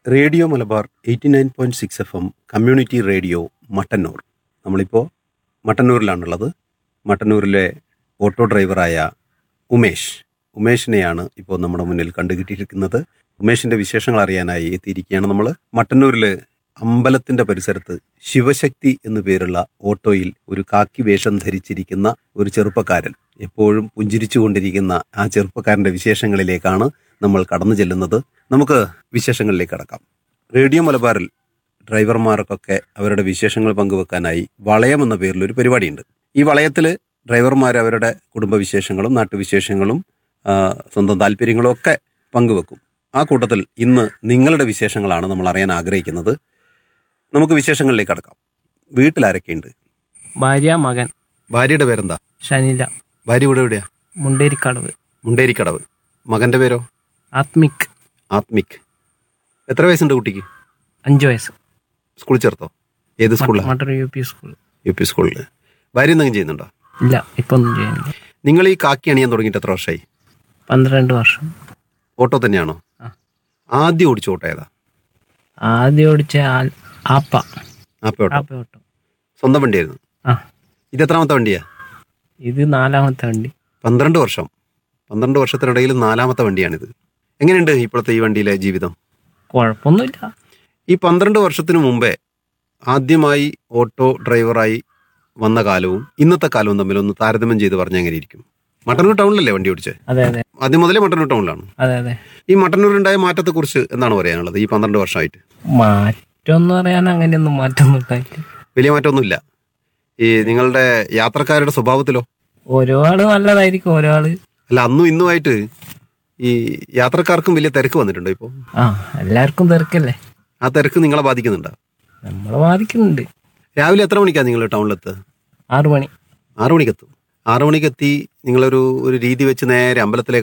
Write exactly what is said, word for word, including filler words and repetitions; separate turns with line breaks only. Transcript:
Radio Malabar eighty nine point six F M community radio Mattannur. നമ്മളിപ്പോൾ മട്ടന്നൂരിലാണുള്ളത്. മട്ടന്നൂരിലെ auto ഡ്രൈവറായ ഉമേഷ് ഉമേഷിനെയാണ് ഇപ്പോൾ നമ്മുടെ മുന്നിൽ കണ്ടുകിട്ടിയിരിക്കുന്നത്. ഉമേഷിൻ്റെ വിശേഷങ്ങൾ അറിയാനായി എത്തിയിരിക്കുകയാണ് നമ്മൾ. മട്ടന്നൂരിൽ അമ്പലത്തിൻ്റെ പരിസരത്ത് ശിവശക്തി എന്നു പേരുള്ള ഓട്ടോയിൽ ഒരു കാക്കി വേഷം ധരിച്ചിരിക്കുന്ന ഒരു ചെറുപ്പക്കാരൻ, എപ്പോഴും പുഞ്ചിരിച്ചു കൊണ്ടിരിക്കുന്ന ആ ചെറുപ്പക്കാരൻ്റെ വിശേഷങ്ങളിലേക്കാണ് നമ്മൾ കടന്നു ചെല്ലുന്നത്. നമുക്ക് വിശേഷങ്ങളിലേക്ക് കടക്കാം. റേഡിയോ മലബാറിൽ ഡ്രൈവർമാർക്കൊക്കെ അവരുടെ വിശേഷങ്ങൾ പങ്കുവെക്കാനായി വളയം എന്ന പേരിൽ ഒരു പരിപാടിയുണ്ട്. ഈ വളയത്തിൽ ഡ്രൈവർമാർ അവരുടെ കുടുംബവിശേഷങ്ങളും നാട്ടുവിശേഷങ്ങളും സ്വന്തം താല്പര്യങ്ങളും ഒക്കെ പങ്കുവെക്കും. ആ കൂട്ടത്തിൽ ഇന്ന് നിങ്ങളുടെ വിശേഷങ്ങളാണ് നമ്മൾ അറിയാൻ ആഗ്രഹിക്കുന്നത്. നമുക്ക് വിശേഷങ്ങളിലേക്ക് കടക്കാം. വീട്ടിലാരൊക്കെയുണ്ട്?
ഭാര്യ, മകൻ.
ഭാര്യയുടെ പേരെന്താ?
ഷനില.
ഭാര്യ ഇവിടെ എവിടെയാ?
മുണ്ടേരിക്കടവ്.
മുണ്ടേരിക്കടവ്. മകന്റെ പേരോ?
ആത്മിക്.
ആത്മിക്. എത്ര വയസ്സുണ്ട് കുട്ടിക്ക്?
അഞ്ചു വയസ്സ്.
സ്കൂളിൽ ചേർത്തോ? ഏത് സ്കൂളിലാണ്?
Mattannur U P school.
U P സ്കൂളിൽ. ഭാര്യ എന്തെങ്കിലും ചെയ്യുന്നുണ്ടോ?
ഇല്ല, ഇപ്പൊ ഒന്നും ചെയ്യുന്നില്ല.
നിങ്ങൾ ഈ കാക്കി അണിയാൻ തുടങ്ങിയിട്ട് എത്ര വർഷമായി?
പന്ത്രണ്ട് വർഷം.
ഓട്ടോ തന്നെയാണോ? ആദ്യം ഓടിച്ച ഓട്ടോ ഏതാ?
ആദ്യം ഓടിച്ച ആപ്പ.
ആപ്പ ഓട്ടോ.
ആപ്പ ഓട്ടോ.
സ്വന്തം വണ്ടിയായിരുന്നു?
ആ.
ഇത് എത്രാമത്തെ വണ്ടിയാ?
ഇത് നാലാമത്തെ വണ്ടി.
പന്ത്രണ്ട് വർഷം. പന്ത്രണ്ട് വർഷത്തിനിടയിൽ നാലാമത്തെ വണ്ടിയാണിത്. എങ്ങനെയുണ്ട് ഇപ്പോഴത്തെ ഈ വണ്ടിയിലെ ജീവിതം?
കുഴപ്പമൊന്നുമില്ല.
ഈ പന്ത്രണ്ട് വർഷത്തിന് മുമ്പേ ആദ്യമായി ഓട്ടോ ഡ്രൈവറായി വന്ന കാലവും ഇന്നത്തെ കാലവും തമ്മിൽ ഒന്ന് താരതമ്യം ചെയ്ത് പറഞ്ഞാൽ എങ്ങനെ ഇരിക്കും? മട്ടന്നൂർ ടൗണിലല്ലേ വണ്ടി ഓടിച്ചത്?
അതെ അതെ.
ആദ്യം മുതലേ മട്ടന്നൂർ ടൗണിലാണ്?
അതെ അതെ.
ഈ മട്ടന്നൂരുണ്ടായ മാറ്റത്തെക്കുറിച്ച് എന്താണ് പറയാനുള്ളത് ഈ പന്ത്രണ്ട് വർഷമായിട്ട്?
മാറ്റം എന്ന് പറയാൻ അങ്ങനെയൊന്നും മാറ്റമൊന്നും ഉണ്ടായില്ല.
വലിയ മാറ്റമൊന്നുമില്ല. ഈ നിങ്ങളുടെ യാത്രക്കാരുടെ സ്വഭാവത്തിലോ?
ഓരോ ആള് നല്ലതായിരിക്കും, ഓരോ ആള്.
അല്ല, അന്നും ഇന്നുമായിട്ട് ഈ യാത്രക്കാർക്കും വലിയ തിരക്ക് വന്നിട്ടുണ്ടോ ഇപ്പോൾ?
ആ, എല്ലാവർക്കും തിരക്കല്ലേ.
ആ തിരക്ക് നിങ്ങളെ ബാധിക്കുന്നുണ്ടോ?
നമ്മളെ ബാധിക്കുന്നുണ്ട്.
രാവിലെ എത്ര മണിക്കാണ് നിങ്ങൾ ടൗണിലെത്തുക?
ആറു മണി.
ആറു മണിക്കെത്തും. ആറു മണിക്കെത്തി നിങ്ങളൊരു ഒരു രീതി വെച്ച് നേരെ അമ്പലത്തിലേക്ക്